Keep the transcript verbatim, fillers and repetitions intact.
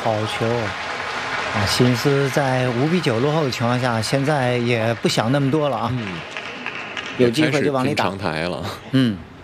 好球啊！心思在五比九落后的情况下，现在也不想那么多了啊， 嗯， 有机会就往里打。 上台了。 嗯。